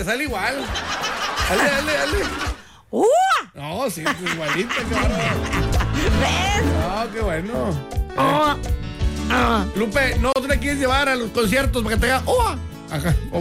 sale igual. Dale. No, sí, es igualita, cabrón. ¿Ves? No, qué bueno. Lupe, ¿no te la quieres llevar a los conciertos para que te haga ajá,